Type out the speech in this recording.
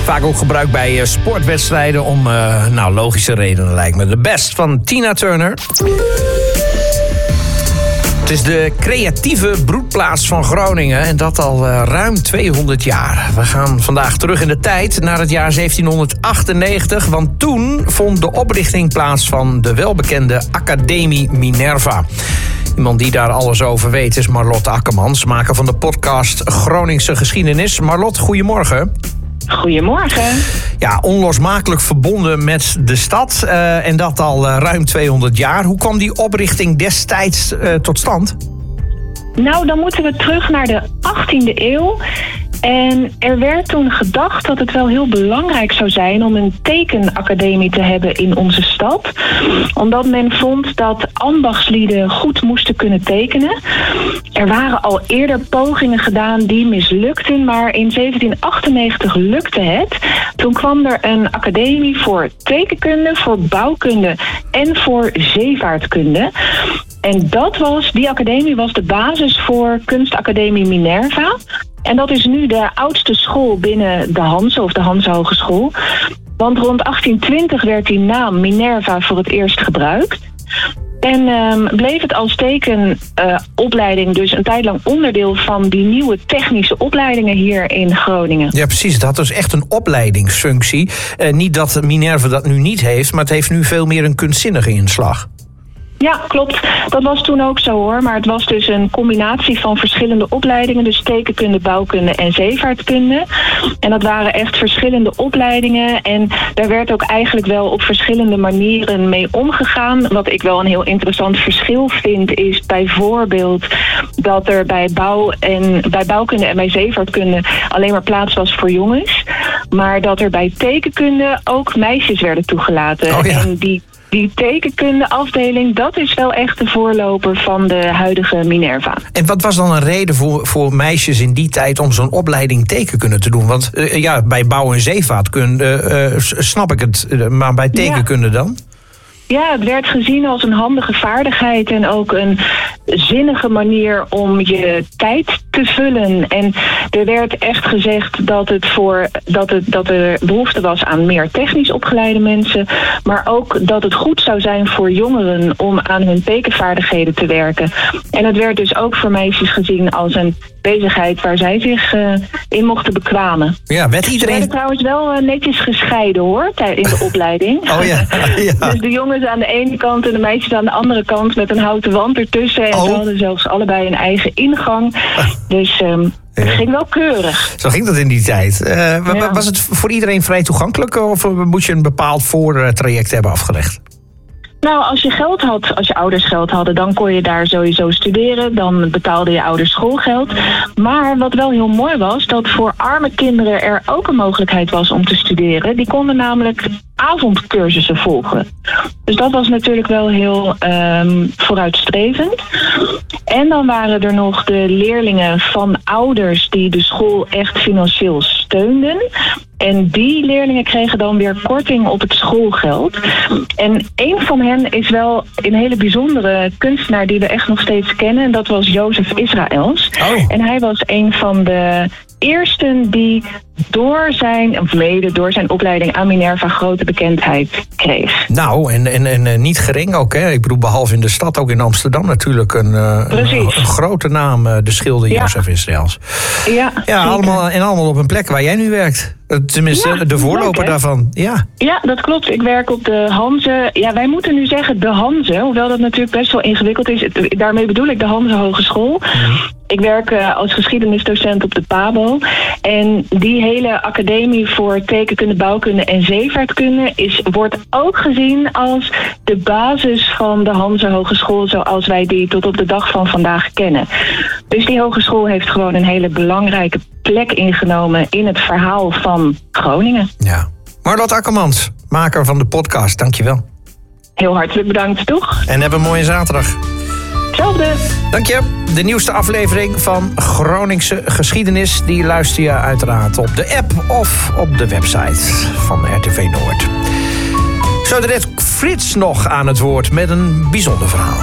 Vaak ook gebruikt bij sportwedstrijden om logische redenen lijkt me. De Best van Tina Turner. Het is de creatieve broedplaats van Groningen en dat al ruim 200 jaar. We gaan vandaag terug in de tijd naar het jaar 1798... want toen vond de oprichting plaats van de welbekende Academie Minerva. Iemand die daar alles over weet is Marlot Akkermans, maker van de podcast Groningse Geschiedenis. Marlot, goedemorgen. Goedemorgen. Ja, onlosmakelijk verbonden met de stad en dat al ruim 200 jaar. Hoe kwam die oprichting destijds tot stand? Nou, dan moeten we terug naar de 18e eeuw. En er werd toen gedacht dat het wel heel belangrijk zou zijn om een tekenacademie te hebben in onze stad. Omdat men vond dat ambachtslieden goed moesten kunnen tekenen. Er waren al eerder pogingen gedaan die mislukten, maar in 1798 lukte het. Toen kwam er een academie voor tekenkunde, voor bouwkunde en voor zeevaartkunde. En die academie was de basis voor Kunstacademie Minerva. En dat is nu de oudste school binnen de Hanze, of de Hanze Hogeschool. Want rond 1820 werd die naam Minerva voor het eerst gebruikt. En bleef het als tekenopleiding dus een tijd lang onderdeel van die nieuwe technische opleidingen hier in Groningen. Ja, precies. Het had dus echt een opleidingsfunctie. Niet dat Minerva dat nu niet heeft, maar het heeft nu veel meer een kunstzinnige inslag. Ja, klopt. Dat was toen ook zo hoor. Maar het was dus een combinatie van verschillende opleidingen. Dus tekenkunde, bouwkunde en zeevaartkunde. En dat waren echt verschillende opleidingen. En daar werd ook eigenlijk wel op verschillende manieren mee omgegaan. Wat ik wel een heel interessant verschil vind is bijvoorbeeld dat er bij bouwkunde en bij zeevaartkunde alleen maar plaats was voor jongens. Maar dat er bij tekenkunde ook meisjes werden toegelaten. Oh ja. En die tekenkundeafdeling, dat is wel echt de voorloper van de huidige Minerva. En wat was dan een reden voor meisjes in die tijd om zo'n opleiding tekenkunde te doen? Want bij bouw- en zeevaartkunde snap ik het, maar bij tekenkunde dan? Ja, het werd gezien als een handige vaardigheid en ook een zinnige manier om je tijd te vullen. En er werd echt gezegd dat er behoefte was aan meer technisch opgeleide mensen, maar ook dat het goed zou zijn voor jongeren om aan hun tekenvaardigheden te werken. En het werd dus ook voor meisjes gezien als een bezigheid waar zij zich in mochten bekwamen. Ja, werd iedereen... Ze werden trouwens wel netjes gescheiden hoor, in de opleiding. Oh ja. Ja. Dus de jongens aan de ene kant en de meisjes aan de andere kant met een houten wand ertussen. En ze hadden zelfs allebei een eigen ingang. Dus het ging wel keurig. Zo ging dat in die tijd. Was het voor iedereen vrij toegankelijk of moet je een bepaald voortraject hebben afgelegd? Nou, als je ouders geld hadden, dan kon je daar sowieso studeren. Dan betaalde je ouders schoolgeld. Maar wat wel heel mooi was, dat voor arme kinderen er ook een mogelijkheid was om te studeren. Die konden namelijk avondcursussen volgen. Dus dat was natuurlijk wel heel vooruitstrevend. En dan waren er nog de leerlingen van ouders die de school echt financieel steunden. En die leerlingen kregen dan weer korting op het schoolgeld. En een van hen is wel een hele bijzondere kunstenaar die we echt nog steeds kennen. En dat was Jozef Israëls. Oh. En hij was een van de eersten die door zijn opleiding aan Minerva grote bekendheid kreeg. Nou, en niet gering ook, hè? Ik bedoel, behalve in de stad, ook in Amsterdam natuurlijk een grote naam, de schilder Jozef Israëls. Ja, allemaal op een plek waar jij nu werkt. Tenminste, de voorloper daarvan. Ja, dat klopt. Ik werk op de Hanze. Ja, wij moeten nu zeggen de Hanze, hoewel dat natuurlijk best wel ingewikkeld is. Daarmee bedoel ik de Hanze Hogeschool. Ik werk als geschiedenisdocent op de PABO. En die hele academie voor tekenkunde, bouwkunde en zeevaartkunde wordt ook gezien als de basis van de Hanze Hogeschool zoals wij die tot op de dag van vandaag kennen. Dus die hogeschool heeft gewoon een hele belangrijke plek ingenomen in het verhaal van Groningen. Ja. Marlot Akkermans, maker van de podcast, dankjewel. Heel hartelijk bedankt, toch? En heb een mooie zaterdag. Hetzelfde. Dank je. De nieuwste aflevering van Groningse Geschiedenis, die luister je uiteraard op de app of op de website van RTV Noord. Zo direct Frits nog aan het woord met een bijzonder verhaal.